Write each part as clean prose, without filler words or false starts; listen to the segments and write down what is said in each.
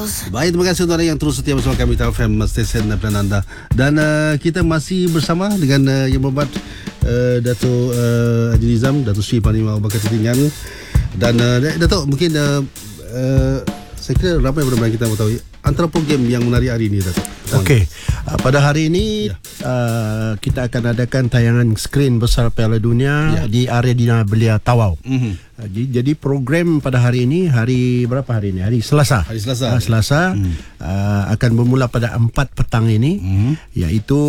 Baik, terima kasih untuk anda yang terus setia bersama kami Tau FM Stesen pilihan anda. Dan kita masih bersama dengan Yang Berhormat Dato' Haji Nizam, Dato' Sri Panglima Abu Bakar Sidingan. Dan Dato' mungkin saya kira ramai pendengar kita mahu tahu antara program yang menarik hari ini, Dato'. Okey, pada hari ini kita akan adakan tayangan skrin besar Piala Dunia di Arena Belia Tawau. Jadi program pada hari ini, hari berapa hari ini? Hari Selasa. Hari Selasa. Selasa akan bermula pada 4 petang ini, iaitu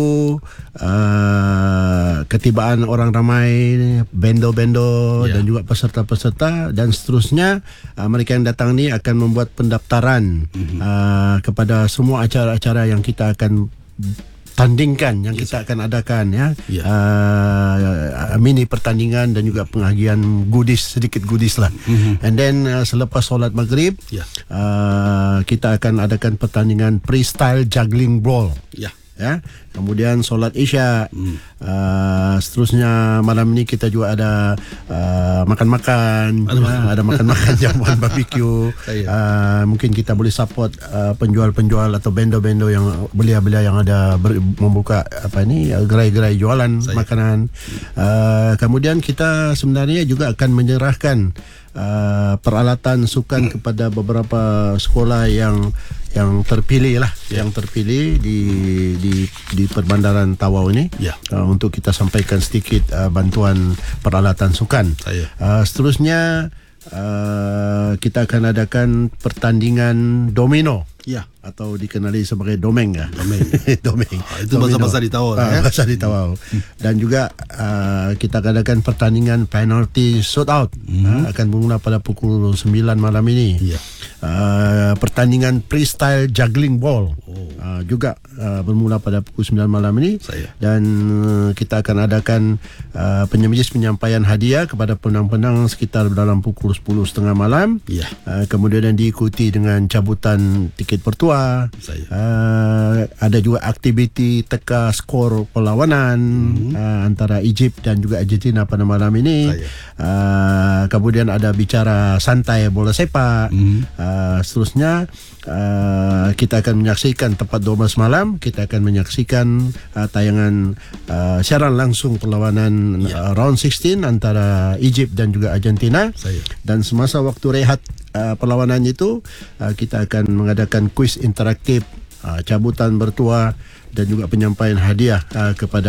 ketibaan orang ramai, bendo-bendo dan juga peserta-peserta, dan seterusnya. Mereka yang datang ni akan membuat pendaftaran kepada semua acara-acara yang kita akan tandingkan, yang kita akan adakan mini pertandingan dan juga pengagian sedikit goodies lah. And then selepas solat maghrib kita akan adakan pertandingan freestyle juggling ball. Kemudian solat Isya. Seterusnya malam ni kita juga ada makan-makan, ada makan-makan jamuan barbecue. Mungkin kita boleh support penjual-penjual atau bendo-bendo yang belia-belia yang ada membuka gerai-gerai jualan makanan. Kemudian kita sebenarnya juga akan menyerahkan peralatan sukan kepada beberapa sekolah yang terpilih lah, yang terpilih di Perbandaran Tawau ini, untuk kita sampaikan sedikit bantuan peralatan sukan. Seterusnya kita akan adakan pertandingan domino, atau dikenali sebagai domeng. Domeng. Itu bahasa di Tawau. Bahasa di Tawau. Dan juga kita akan adakan pertandingan penalty shootout. Akan bermula pada pukul 9 malam ini. Pertandingan freestyle juggling ball juga bermula pada pukul 9 malam ini. Dan kita akan adakan penyampaian hadiah kepada penang-penang sekitar dalam pukul 10.30 malam. Kemudian diikuti dengan cabutan tiket bertuah. Ada juga aktiviti teka skor perlawanan antara Egypt dan juga Argentina pada malam ini. Kemudian ada bicara santai bola sepak. Seterusnya kita akan menyaksikan tepat 12 malam, kita akan menyaksikan tayangan siaran langsung perlawanan round 16 antara Egypt dan juga Argentina. Dan semasa waktu rehat perlawanan itu, kita akan mengadakan kuis interaktif, cabutan bertuah dan juga penyampaian hadiah kepada